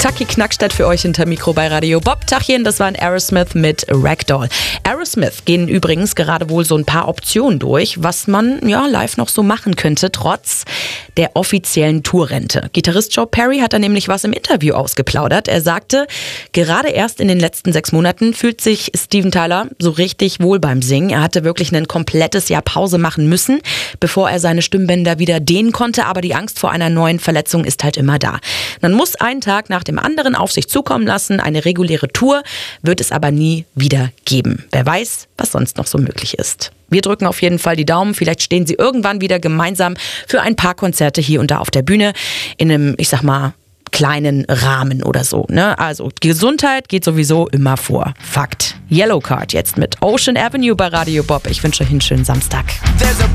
Taki Knackstadt für euch hinter Mikro bei Radio Bob. Tachchen, das waren Aerosmith mit Ragdoll. Aerosmith gehen übrigens gerade wohl so ein paar Optionen durch, was man live noch so machen könnte, trotz der offiziellen Tourrente. Gitarrist Joe Perry hat da nämlich was im Interview ausgeplaudert. Er sagte, gerade erst in den letzten 6 Monaten fühlt sich Steven Tyler so richtig wohl beim Singen. Er hatte wirklich ein komplettes Jahr Pause machen müssen, bevor er seine Stimmbänder wieder dehnen konnte, aber die Angst vor einer neuen Verletzung ist halt immer da. Man muss einen Tag nach dem anderen auf sich zukommen lassen. Eine reguläre Tour wird es aber nie wieder geben. Wer weiß, was sonst noch so möglich ist. Wir drücken auf jeden Fall die Daumen. Vielleicht stehen sie irgendwann wieder gemeinsam für ein paar Konzerte hier und da auf der Bühne in einem, kleinen Rahmen oder so. Ne? Also Gesundheit geht sowieso immer vor. Fakt. Yellowcard jetzt mit Ocean Avenue bei Radio Bob. Ich wünsche euch einen schönen Samstag.